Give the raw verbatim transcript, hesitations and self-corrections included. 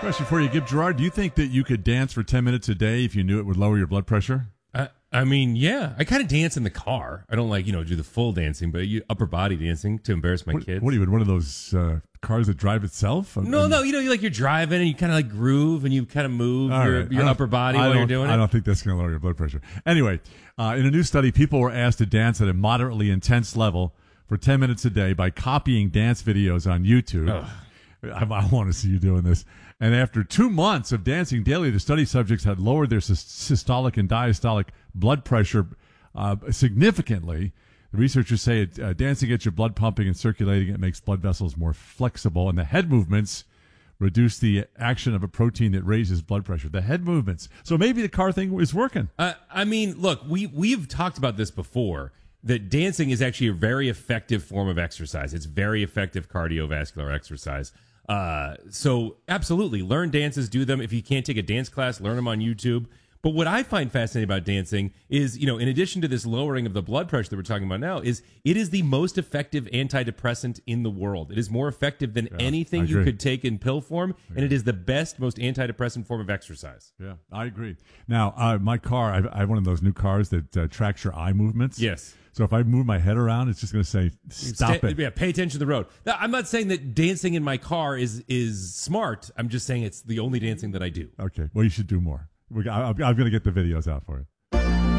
Question for you, Gib Gerard. Do you think that you could dance for ten minutes a day if you knew it would lower your blood pressure? I, I mean, yeah. I kind of dance in the car. I don't like, you know, do the full dancing, but you, upper body dancing to embarrass my What, kids. what are you in one of those uh, cars that drive itself? No, And- no. You know, you like you're driving and you kind of like groove and you kind of move All your, right. your I don't- upper body I while you're don't- doing I it. don't think that's going to lower your blood pressure. Anyway, uh, in a new study, people were asked to dance at a moderately intense level for ten minutes a day by copying dance videos on YouTube. Ugh. I, I want to see you doing this. And after two months of dancing daily, the study subjects had lowered their sys- systolic and diastolic blood pressure uh, significantly. The researchers say it, uh, dancing gets your blood pumping and circulating. It makes blood vessels more flexible, and the head movements reduce the action of a protein that raises blood pressure. The head movements. So maybe the car thing is working. Uh, I mean, look, we we've talked about this before. That dancing is actually a very effective form of exercise. It's very effective cardiovascular exercise. Uh, so absolutely, learn dances, do them. If you can't take a dance class, learn them on YouTube. But what I find fascinating about dancing is, you know, in addition to this lowering of the blood pressure that we're talking about now, is it is the most effective antidepressant in the world. It is more effective than Yeah, anything I you agree. could take in pill form, and it is the best, most antidepressant form of exercise. Yeah, I agree. Now, uh, my car, I, I have one of those new cars that uh, tracks your eye movements. Yes. So if I move my head around, it's just going to say, stop Stay- it. Yeah, pay attention to the road. Now, I'm not saying that dancing in my car is is smart. I'm just saying it's the only dancing that I do. Okay, well, you should do more. We, I, I'm, I'm going to get the videos out for you.